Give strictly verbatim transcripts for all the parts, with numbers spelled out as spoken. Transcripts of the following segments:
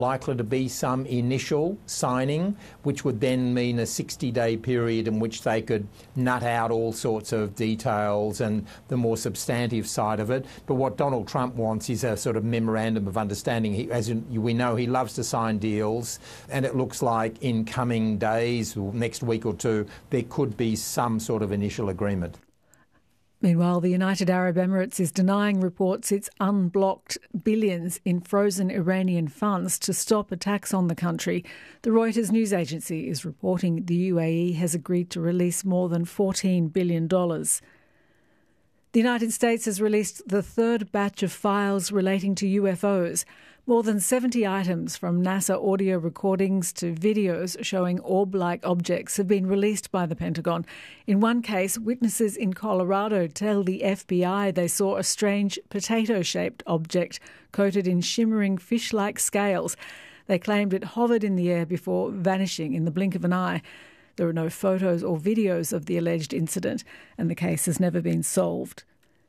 Likely to be some initial signing, which would then mean a sixty-day period in which they could nut out all sorts of details and the more substantive side of it. But what Donald Trump wants is a sort of memorandum of understanding. He, as in, we know, he loves to sign deals, and it looks like in coming days, or next week or two, there could be some sort of initial agreement. Meanwhile, the United Arab Emirates is denying reports it's unblocked billions in frozen Iranian funds to stop attacks on the country. The Reuters news agency is reporting the U A E has agreed to release more than fourteen billion dollars. The United States has released the third batch of files relating to U F Os. More than seventy items from NASA audio recordings to videos showing orb-like objects have been released by the Pentagon. In one case, witnesses in Colorado tell the F B I they saw a strange potato-shaped object coated in shimmering fish-like scales. They claimed it hovered in the air before vanishing in the blink of an eye. There are no photos or videos of the alleged incident, and the case has never been solved.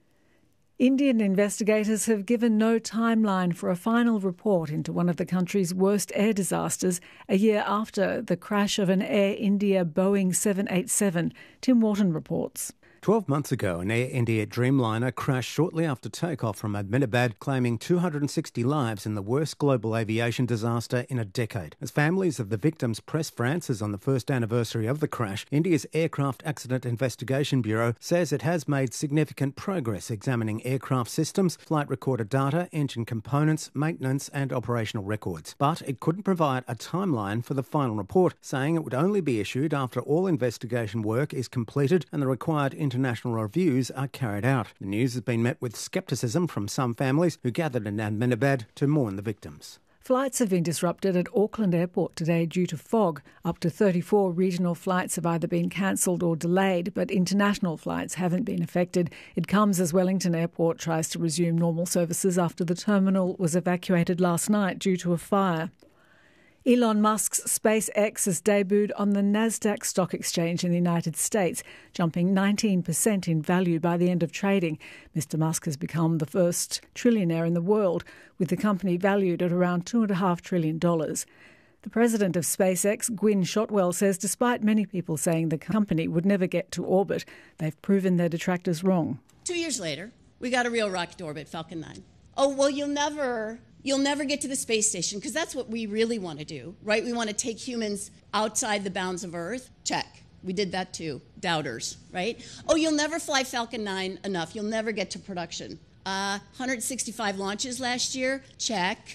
Indian investigators have given no timeline for a final report into one of the country's worst air disasters a year after the crash of an Air India Boeing seven eighty-seven. Tim Wharton reports. Twelve months ago, an Air India Dreamliner crashed shortly after takeoff from Ahmedabad, claiming two hundred sixty lives in the worst global aviation disaster in a decade. As families of the victims press for answers on the first anniversary of the crash, India's Aircraft Accident Investigation Bureau says it has made significant progress examining aircraft systems, flight recorder data, engine components, maintenance and operational records. But it couldn't provide a timeline for the final report, saying it would only be issued after all investigation work is completed and the required international reviews are carried out. The news has been met with scepticism from some families who gathered in Ahmedabad to mourn the victims. Flights have been disrupted at Auckland Airport today due to fog. Up to thirty-four regional flights have either been cancelled or delayed, but international flights haven't been affected. It comes as Wellington Airport tries to resume normal services after the terminal was evacuated last night due to a fire. Elon Musk's SpaceX has debuted on the Nasdaq stock exchange in the United States, jumping nineteen percent in value by the end of trading. Mister Musk has become the first trillionaire in the world, with the company valued at around two point five trillion dollars. The president of SpaceX, Gwynne Shotwell, says despite many people saying the company would never get to orbit, they've proven their detractors wrong. Two years later, we got a real rocket to orbit, Falcon nine. Oh, well, you'll never... You'll never get to the space station, because that's what we really want to do, right? We want to take humans outside the bounds of Earth. Check. We did that too. Doubters, right? Oh, you'll never fly Falcon nine enough. You'll never get to production. Uh, one hundred sixty-five launches last year. Check.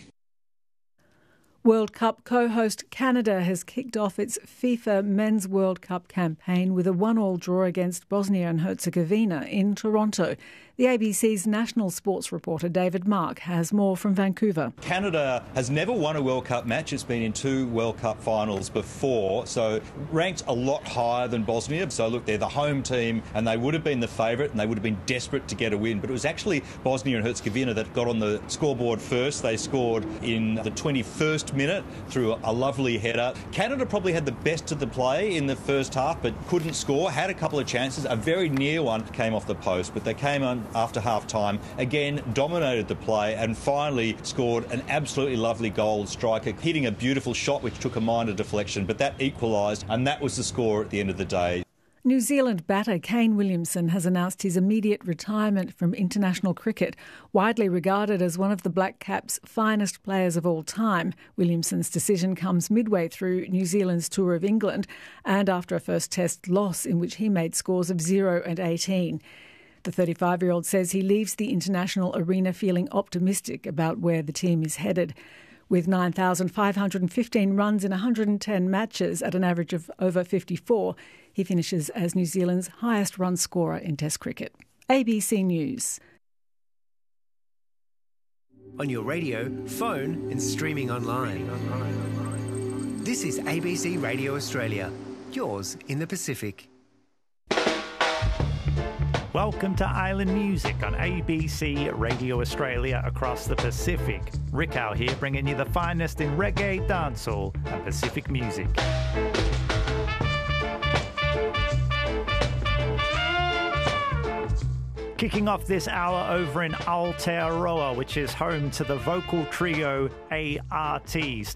World Cup co-host Canada has kicked off its FIFA Men's World Cup campaign with a one-all draw against Bosnia and Herzegovina in Toronto. The A B C's national sports reporter David Mark has more from Vancouver. Canada has never won a World Cup match. It's been in two World Cup finals before, so ranked a lot higher than Bosnia. So look, they're the home team and they would have been the favourite and they would have been desperate to get a win. But it was actually Bosnia and Herzegovina that got on the scoreboard first. They scored in the twenty-first minute through a lovely header. Canada probably had the best of the play in the first half but couldn't score, had a couple of chances. A very near one came off the post, but they came on after half-time, again dominated the play and finally scored an absolutely lovely goal. Striker hitting a beautiful shot which took a minor deflection, but that equalised and that was the score at the end of the day. New Zealand batter Kane Williamson has announced his immediate retirement from international cricket. Widely regarded as one of the Black Caps' finest players of all time, Williamson's decision comes midway through New Zealand's tour of England and after a first test loss in which he made scores of zero and eighteen. The thirty-five-year-old says he leaves the international arena feeling optimistic about where the team is headed. With nine thousand five hundred fifteen runs in one hundred ten matches at an average of over fifty-four, he finishes as New Zealand's highest run scorer in Test cricket. A B C News. On your radio, phone and streaming online. This is A B C Radio Australia, yours in the Pacific. Welcome to Island Music on A B C Radio Australia across the Pacific. Rick Howe here, bringing you the finest in reggae, dancehall and Pacific music. Kicking off this hour over in Aotearoa, which is home to the vocal trio A R T.